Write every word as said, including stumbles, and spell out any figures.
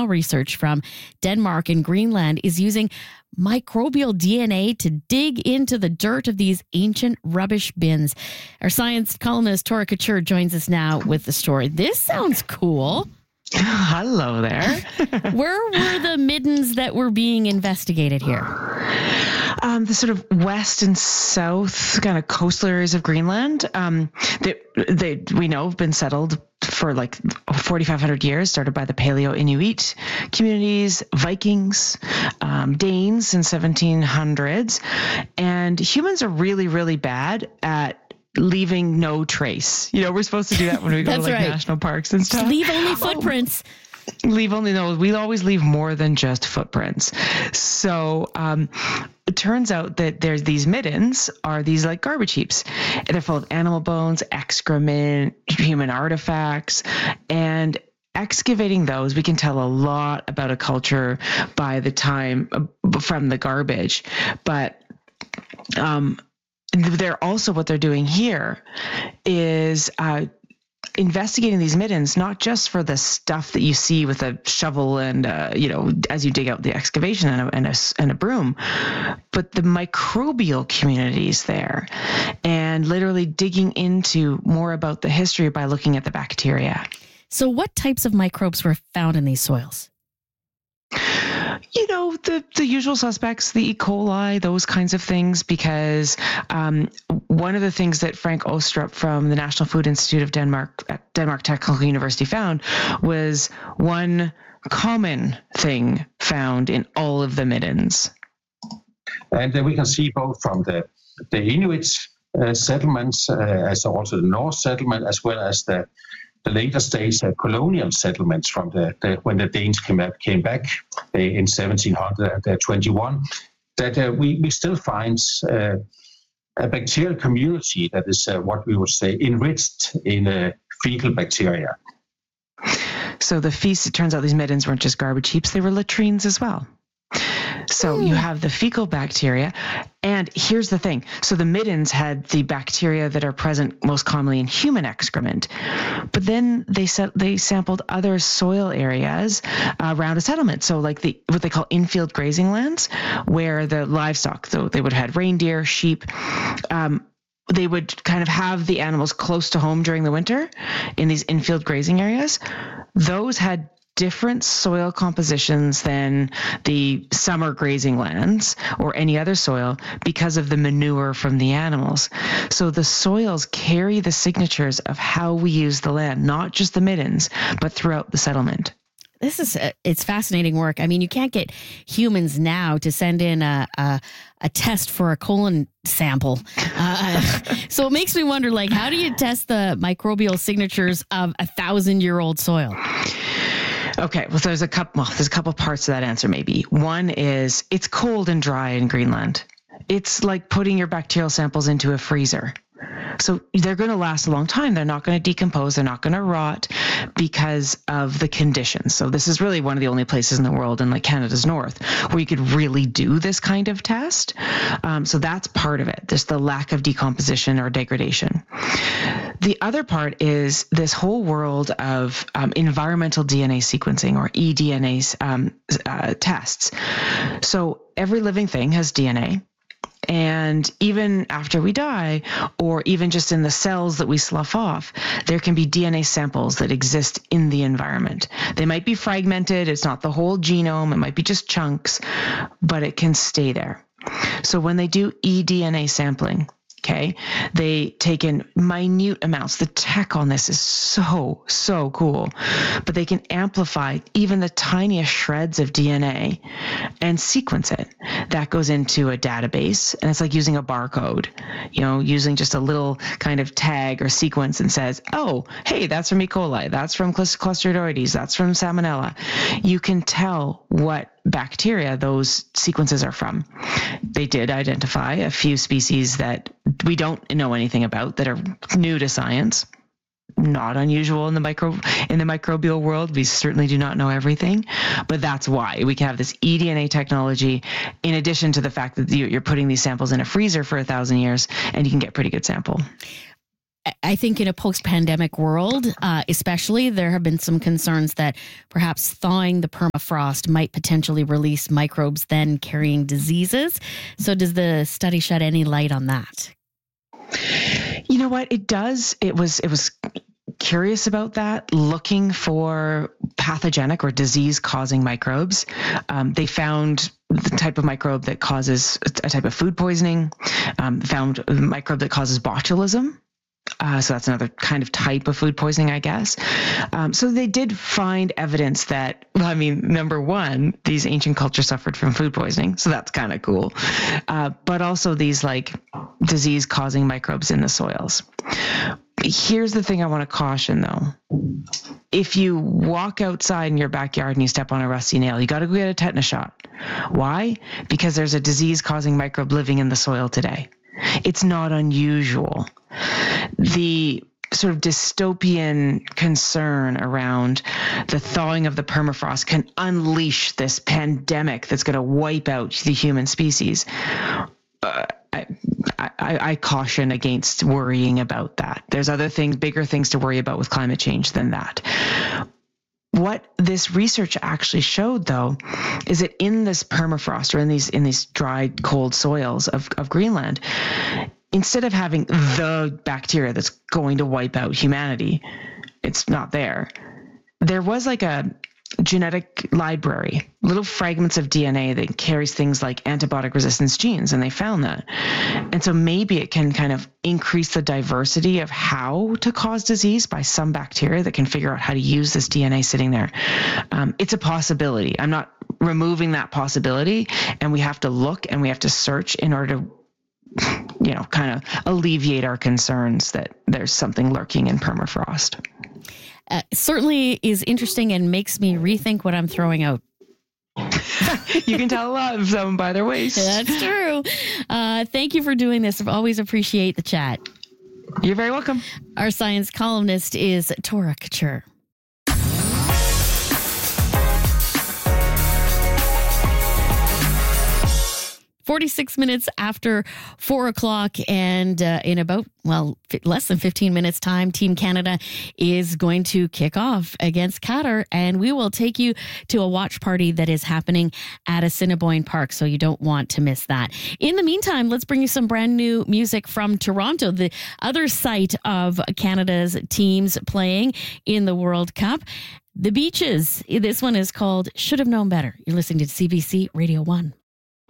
now research from Denmark and Greenland is using microbial D N A to dig into the dirt of these ancient rubbish bins. Our science columnist, Tora Couture, joins us now with the story. This sounds cool. Hello there. Where were the middens that were being investigated here? Um, the sort of west and south kind of coastal areas of Greenland, um, they, they, we know have been settled for like forty-five hundred years, started by the Paleo-Inuit communities, Vikings, um, Danes in seventeen hundreds. And humans are really, really bad at leaving no trace. You know, we're supposed to do that when we go to like right. national parks and stuff. Leave only footprints. Oh, leave only, no, we always leave more than just footprints. So um, it turns out that there's these middens are these like garbage heaps. They're full of animal bones, excrement, human artifacts, and excavating those, we can tell a lot about a culture by the time uh, from the garbage. But um they're also, what they're doing here is uh, investigating these middens, not just for the stuff that you see with a shovel and, uh, you know, as you dig out the excavation and a, and, a, and a broom, but the microbial communities there, and literally digging into more about the history by looking at the bacteria. So what types of microbes were found in these soils? You know, the, the usual suspects, the E. coli, those kinds of things, because um, one of the things that Frank Ostrup from the National Food Institute of Denmark at Denmark Technical University found was one common thing found in all of the middens. And uh, we can see both from the, the Inuit uh, settlements, uh, as also the Norse settlement, as well as the the later stage uh, colonial settlements from the, the when the Danes came back, came back uh, in seventeen twenty-one, that uh, we, we still find uh, a bacterial community that is uh, what we would say enriched in uh, fecal bacteria. So the feast, it turns out these middens weren't just garbage heaps, they were latrines as well. So you have the fecal bacteria. And here's the thing. So the middens had the bacteria that are present most commonly in human excrement. But then they set, they sampled other soil areas uh, around a settlement. So like the what they call infield grazing lands, where the livestock, so they would have had reindeer, sheep, um, they would kind of have the animals close to home during the winter in these infield grazing areas. Those had different soil compositions than the summer grazing lands or any other soil because of the manure from the animals. So the soils carry the signatures of how we use the land, not just the middens, but throughout the settlement. This is, a, it's fascinating work. I mean, you can't get humans now to send in a, a, a test for a colon sample. Uh, so it makes me wonder, like, how do you test the microbial signatures of a thousand year old soil? Okay, well, there's a couple. Well, there's a couple parts to that answer. Maybe one is it's cold and dry in Greenland. It's like putting your bacterial samples into a freezer. So they're going to last a long time. They're not going to decompose. They're not going to rot because of the conditions. So this is really one of the only places in the world, in like Canada's north, where you could really do this kind of test. Um, so that's part of it. There's the lack of decomposition or degradation. The other part is this whole world of um, environmental D N A sequencing, or e D N A um, uh, tests. So every living thing has D N A. And even after we die, or even just in the cells that we slough off, there can be D N A samples that exist in the environment. They might be fragmented. It's not the whole genome. It might be just chunks, but it can stay there. So when they do e D N A sampling, okay, they take in minute amounts. The tech on this is so, so cool. But they can amplify even the tiniest shreds of D N A and sequence it. That goes into a database, and it's like using a barcode, you know, using just a little kind of tag or sequence, and says, oh, hey, that's from E. coli, that's from Clostridioides, that's from Salmonella. You can tell what bacteria those sequences are from. They did identify a few species that we don't know anything about, that are new to science. Not unusual in the micro in the microbial world. We certainly do not know everything, but that's why we can have this e D N A technology, in addition to the fact that you're putting these samples in a freezer for a thousand years, and you can get a pretty good sample. I think in a post-pandemic world, uh, especially, there have been some concerns that perhaps thawing the permafrost might potentially release microbes then carrying diseases. So does the study shed any light on that? You know what? It does. It was, it was curious about that, looking for pathogenic or disease-causing microbes. Um, they found the type of microbe that causes a type of food poisoning, um, found a microbe that causes botulism. Uh, so that's another kind of type of food poisoning, I guess. Um, so they did find evidence that, well, I mean, number one, these ancient cultures suffered from food poisoning. So that's kind of cool. Uh, but also these like disease-causing microbes in the soils. Here's the thing I want to caution, though. If you walk outside in your backyard and you step on a rusty nail, you got to go get a tetanus shot. Why? Because there's a disease-causing microbe living in the soil today. It's not unusual. The sort of dystopian concern around the thawing of the permafrost can unleash this pandemic that's going to wipe out the human species. Uh, I, I, I caution against worrying about that. There's other things, bigger things to worry about with climate change than that. What this research actually showed, though, is that in this permafrost or in these in these dried, cold soils of, of Greenland, instead of having the bacteria that's going to wipe out humanity, it's not there. There was like a genetic library, little fragments of D N A that carries things like antibiotic resistance genes, and they found that. And so maybe it can kind of increase the diversity of how to cause disease by some bacteria that can figure out how to use this D N A sitting there. Um, it's a possibility. I'm not removing that possibility, and we have to look and we have to search in order to, you know, kind of alleviate our concerns that there's something lurking in permafrost. Uh, certainly is interesting and makes me rethink what I'm throwing out. You can tell a lot of them by their waste. That's true. Uh, thank you for doing this. I always appreciate the chat. You're very welcome. Our science columnist is Tora Couture. forty-six minutes after four o'clock, and uh, in about, well, f- less than fifteen minutes time, Team Canada is going to kick off against Qatar, and we will take you to a watch party that is happening at Assiniboine Park, so you don't want to miss that. In the meantime, let's bring you some brand new music from Toronto, the other site of Canada's teams playing in the World Cup. The Beaches. This one is called Should Have Known Better. You're listening to C B C Radio one.